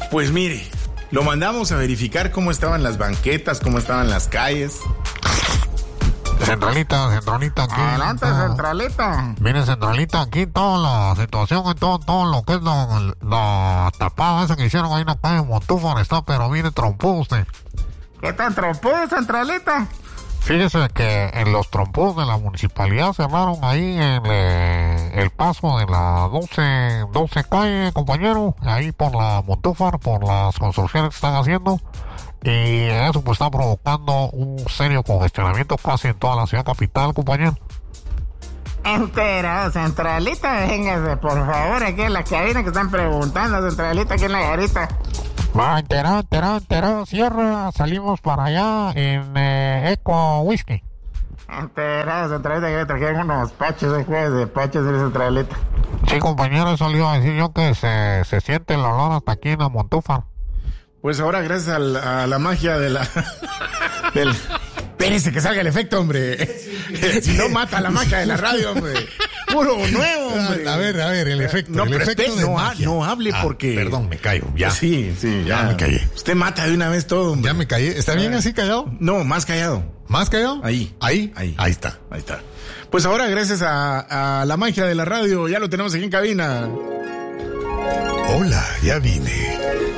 Pues mire, lo mandamos a verificar cómo estaban las banquetas, cómo estaban las calles. Centralita, aquí. Adelante, Centralita. Mire, Centralita, aquí toda la situación y todo lo que es la tapada esa que hicieron ahí en la calle Montúfar está, pero mire, trompó usted. ¿Qué tan trompudo, Centralita? Fíjese que en los trompudos de la municipalidad cerraron ahí el paso de la 12 calle, compañero, ahí por la Montúfar, por las construcciones que están haciendo. Y eso pues está provocando un serio congestionamiento casi en toda la ciudad capital, compañero. Enterado, Centralita, véngase, por favor, aquí en la cabina que están preguntando, Centralita, aquí en la garita. Va, enterado, cierra, salimos para allá en Eco Whisky. Enterado, Centralita, que me trajeron unos pachos, el jueves de pachos, Centralita. Sí, compañero, eso le iba a decir yo que se siente el olor hasta aquí en la Montúfar. Pues ahora, gracias a la magia de la... Espérese que salga el efecto, hombre. Si no, mata la magia de la radio, hombre. Puro nuevo, hombre. A ver, el efecto. No, el pero efecto no hable porque... Perdón, me callo, ya. Sí, ya me callé. Usted mata de una vez todo, hombre. Ya me callé. ¿Está bien así callado? No, más callado. ¿Más callado? Ahí está. Pues ahora, gracias a la magia de la radio, ya lo tenemos aquí en cabina. Hola, ya vine.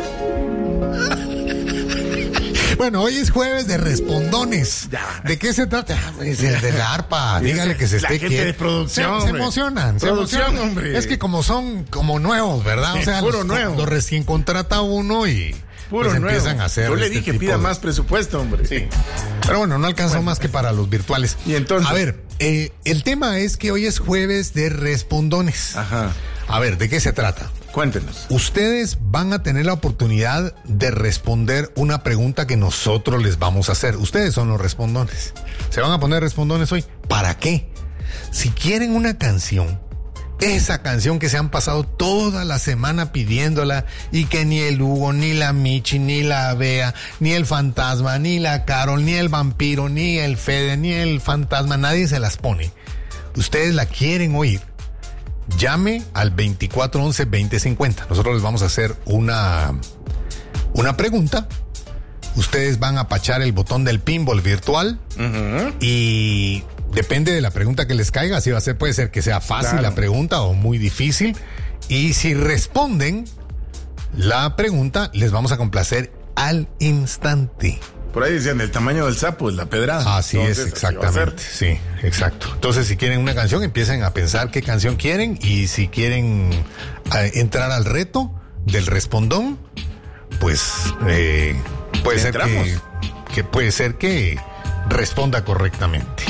Bueno, hoy es jueves de respondones. Ya. ¿De qué se trata? Pues el de la arpa. Dígale que se esté quieto. La gente de producción, se emocionan. Producción, hombre. Es que como son como nuevos, ¿verdad? O sea, puro nuevo. Los recién contrata uno y puro pues nuevo. Empiezan a hacer. Yo le dije pida más presupuesto, hombre. Sí. Pero bueno, no alcanzó más que para los virtuales. Y entonces. A ver, el tema es que hoy es jueves de respondones. Ajá. A ver, ¿de qué se trata? Cuéntenos. Ustedes van a tener la oportunidad de responder una pregunta que nosotros les vamos a hacer. Ustedes son los respondones. ¿Se van a poner respondones hoy? ¿Para qué? Si quieren una canción, esa canción que se han pasado toda la semana pidiéndola y que ni el Hugo, ni la Michi, ni la Bea, ni el Fantasma, ni la Carol, ni el Vampiro, ni el Fede, ni el Fantasma, nadie se las pone. Ustedes la quieren oír. Llame al 2411-2050. Nosotros les vamos a hacer una pregunta. Ustedes van a apachar el botón del pinball virtual. Uh-huh. Y depende de la pregunta que les caiga. Así va a ser, puede ser que sea fácil la pregunta o muy difícil. Y si responden la pregunta, les vamos a complacer al instante. Por ahí decían, el tamaño del sapo es la pedrada. Así es, exactamente. Sí, exacto. Entonces, si quieren una canción, empiecen a pensar qué canción quieren. Y si quieren entrar al reto del respondón, pues puede ser que responda correctamente.